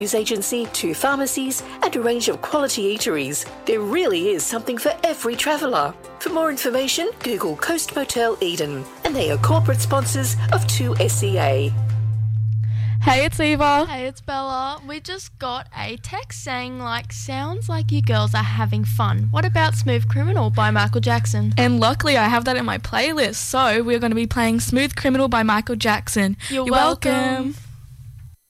news agency to pharmacies and a range of quality eateries. There really is something for every traveller. For more information, Google Coast Motel Eden, and they are corporate sponsors of 2SEA. Hey, it's Eva. Hey, it's Bella. We just got a text saying, sounds like you girls are having fun. What about Smooth Criminal by Michael Jackson? And luckily I have that in my playlist, so we're going to be playing Smooth Criminal by Michael Jackson. You're welcome.